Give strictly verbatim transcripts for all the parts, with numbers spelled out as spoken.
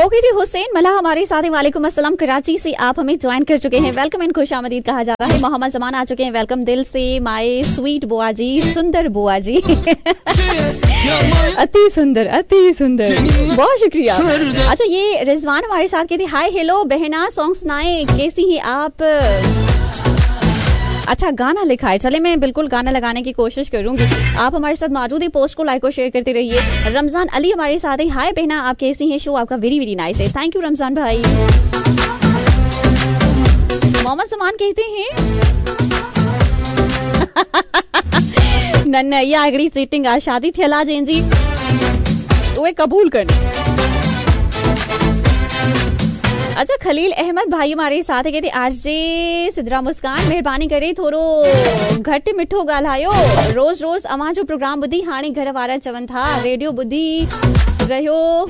Okay जी, हुसैन मल्ला हमारे साथ हैं। वालेकुम अस्सलाम, कराची से आप हमें ज्वाइन कर चुके हैं। वेलकम एंड खुशामदीद कहा जाता है। मोहम्मद जमान आ चुके हैं, वेलकम दिल से। माय स्वीट बुआ जी, सुंदर बुआ जी अति सुंदर, अति सुंदर, बहुत शुक्रिया। अच्छा, ये रिजवान हमारे साथ कहती हाय हेलो बहना, सॉन्ग सुनाए, कैसी हैं आप? अच्छा, गाना लिखा है, चले मैं बिल्कुल गाना लगाने की कोशिश करूंगी। आप हमारे साथ मौजूद है, पोस्ट को लाइक और शेयर करते रहिए। रमजान अली हमारे साथ है, हाय बहना आप कैसी हैं? शो आपका वेरी वेरी नाइस है, थैंक यू रमजान भाई। मोहम्मद समान कहते हैं नन्ना ये आगड़ी सीटिंग आ शादी थी अला जैन जी वो कबूल कर। अच्छा, खलील अहमद भाई हमारे साथ है, कहते आरजे सिद्रा मुस्कान मेहरबानी करे थोरो घट मिठो ॻाल्हायो। रोज रोज अवां जो प्रोग्राम ॿुधी हाणे घर वारा चवनि था रेडियो ॿुधी रहियो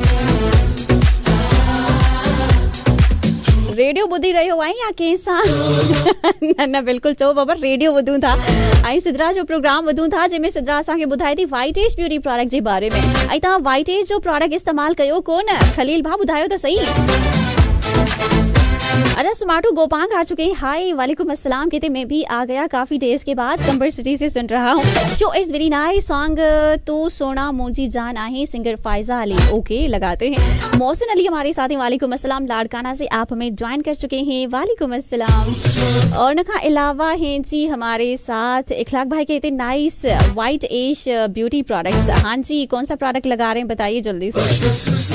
रेडियो ॿुधी रहियो आहे या कंहिंसां न न बिल्कुलु चओ बाबा, रेडियो ॿुधूं था ऐं सिद्रा जो प्रोग्राम ॿुधूं था, जंहिंमें सिद्रा असांखे ॿुधाए थी वाइट एज ब्यूटी प्रोडक्ट जे बारे में। ऐं तव्हां वाइट एज जो प्रोडक्ट इस्तेमालु कयो कोन? खलील भाउ ॿुधायो त सही। अरे सुमाटू गोपांग आ चुके हैं, हाय वालेकुम अस्सलाम, कहते मैं भी आ गया काफी डेज के बाद, कंबर सिटी से सुन रहा हूँ। Show is very nice, song तू सोना मोजी जान आहे, सिंगर फायजा अली। ओके लगाते हैं। मोहसिन अली हमारे साथ हैं, वालेकुम अस्सलाम, लाड़काना से आप हमें ज्वाइन कर चुके हैं, वालेकुम अस्सलाम। और नखा अलावा हैं जी हमारे साथ इखलाक भाई, कहते nice white as beauty products. हाँ जी, कौन सा प्रोडक्ट लगा रहे हैं बताइए जल्दी से।